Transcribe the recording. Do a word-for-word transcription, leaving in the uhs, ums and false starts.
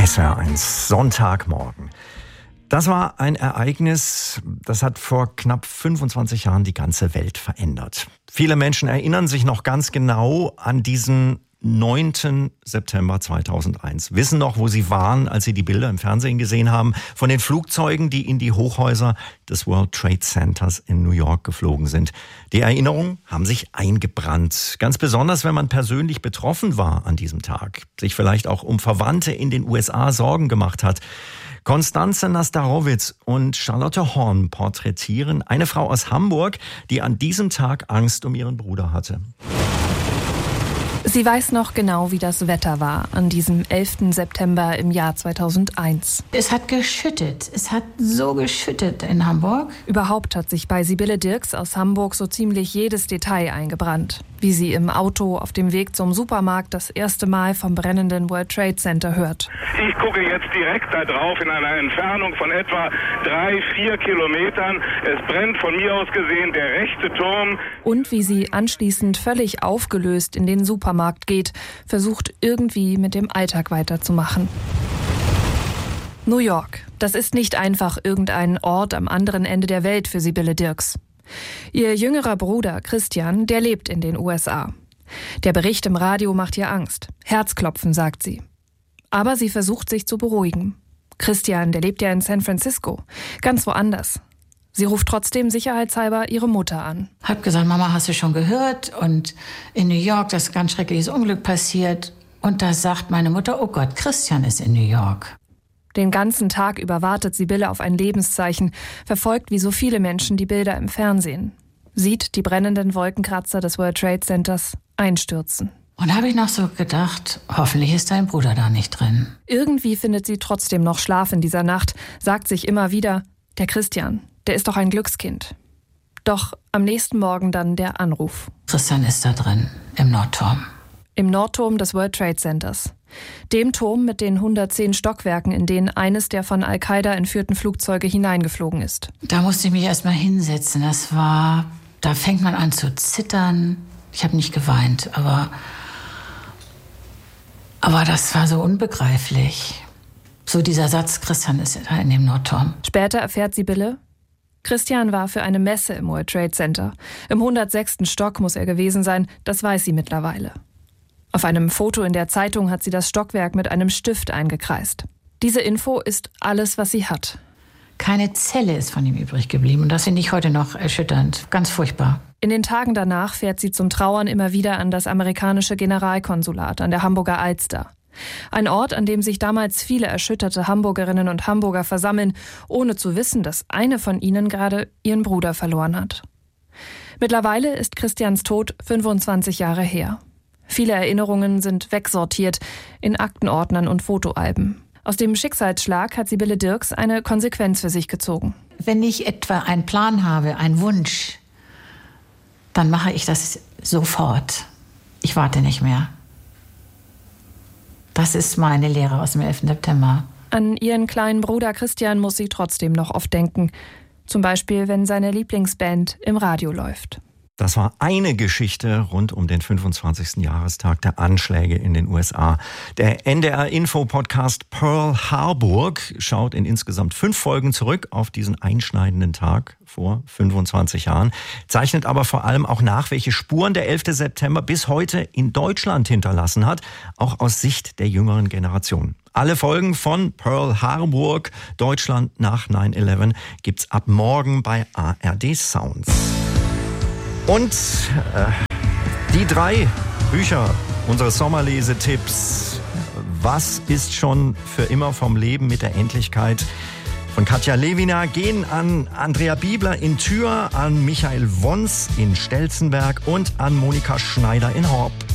S W R eins, Sonntagmorgen. Das war ein Ereignis, das hat vor knapp fünfundzwanzig Jahren die ganze Welt verändert. Viele Menschen erinnern sich noch ganz genau an diesen neunten September zweitausendeins. Wissen noch, wo sie waren, als sie die Bilder im Fernsehen gesehen haben, von den Flugzeugen, die in die Hochhäuser des World Trade Centers in New York geflogen sind. Die Erinnerungen haben sich eingebrannt. Ganz besonders, wenn man persönlich betroffen war an diesem Tag, sich vielleicht auch um Verwandte in den U S A Sorgen gemacht hat. Konstanze Nastarowitz und Charlotte Horn porträtieren eine Frau aus Hamburg, die an diesem Tag Angst um ihren Bruder hatte. Sie weiß noch genau, wie das Wetter war an diesem elften September im Jahr zweitausendeins. Es hat geschüttet. Es hat so geschüttet in Hamburg. Überhaupt hat sich bei Sibylle Dirks aus Hamburg so ziemlich jedes Detail eingebrannt. Wie sie im Auto auf dem Weg zum Supermarkt das erste Mal vom brennenden World Trade Center hört. Ich gucke jetzt direkt da drauf in einer Entfernung von etwa drei, vier Kilometern. Es brennt von mir aus gesehen der rechte Turm. Und wie sie anschließend völlig aufgelöst in den Supermarkt geht, versucht irgendwie mit dem Alltag weiterzumachen. New York, das ist nicht einfach irgendein Ort am anderen Ende der Welt für Sibylle Dirks. Ihr jüngerer Bruder Christian, der lebt in den U S A. Der Bericht im Radio macht ihr Angst. Herzklopfen, sagt sie. Aber sie versucht sich zu beruhigen. Christian, der lebt ja in San Francisco, ganz woanders. Sie ruft trotzdem sicherheitshalber ihre Mutter an. Hab gesagt, Mama, hast du schon gehört? Und in New York, das ist ein ganz schreckliches Unglück passiert. Und da sagt meine Mutter, oh Gott, Christian ist in New York. Den ganzen Tag über wartet Sibylle auf ein Lebenszeichen, verfolgt wie so viele Menschen die Bilder im Fernsehen. Sieht die brennenden Wolkenkratzer des World Trade Centers einstürzen. Und da habe ich noch so gedacht, hoffentlich ist dein Bruder da nicht drin. Irgendwie findet sie trotzdem noch Schlaf in dieser Nacht, sagt sich immer wieder, der Christian, der ist doch ein Glückskind. Doch am nächsten Morgen dann der Anruf. Christian ist da drin, im Nordturm. Im Nordturm des World Trade Centers. Dem Turm mit den hundertzehn Stockwerken, in denen eines der von Al-Qaida entführten Flugzeuge hineingeflogen ist. Da musste ich mich erst mal hinsetzen. Das war, da fängt man an zu zittern. Ich habe nicht geweint, aber, aber das war so unbegreiflich. So dieser Satz, Christian ist da in dem Nordturm. Später erfährt Sibylle, Christian war für eine Messe im World Trade Center. Im hundertsechsten Stock muss er gewesen sein, das weiß sie mittlerweile. Auf einem Foto in der Zeitung hat sie das Stockwerk mit einem Stift eingekreist. Diese Info ist alles, was sie hat. Keine Zelle ist von ihm übrig geblieben und das finde ich heute noch erschütternd. Ganz furchtbar. In den Tagen danach fährt sie zum Trauern immer wieder an das amerikanische Generalkonsulat an der Hamburger Alster. Ein Ort, an dem sich damals viele erschütterte Hamburgerinnen und Hamburger versammeln, ohne zu wissen, dass eine von ihnen gerade ihren Bruder verloren hat. Mittlerweile ist Christians Tod fünfundzwanzig Jahre her. Viele Erinnerungen sind wegsortiert in Aktenordnern und Fotoalben. Aus dem Schicksalsschlag hat Sibylle Dirks eine Konsequenz für sich gezogen. Wenn ich etwa einen Plan habe, einen Wunsch, dann mache ich das sofort. Ich warte nicht mehr. Das ist meine Lehre aus dem elften September. An ihren kleinen Bruder Christian muss sie trotzdem noch oft denken. Zum Beispiel, wenn seine Lieblingsband im Radio läuft. Das war eine Geschichte rund um den fünfundzwanzigsten Jahrestag der Anschläge in den U S A. Der N D R-Info-Podcast Pearl Harbor schaut in insgesamt fünf Folgen zurück auf diesen einschneidenden Tag vor fünfundzwanzig Jahren, zeichnet aber vor allem auch nach, welche Spuren der elfte September bis heute in Deutschland hinterlassen hat, auch aus Sicht der jüngeren Generation. Alle Folgen von Pearl Harbor, Deutschland nach neun elf, gibt's ab morgen bei A R D Sounds. Und äh, die drei Bücher, unsere Sommerlesetipps. Was ist schon für immer vom Leben mit der Endlichkeit? Von Katja Lewiner gehen an Andrea Biebler in Thür, an Michael Wons in Stelzenberg und an Monika Schneider in Horb.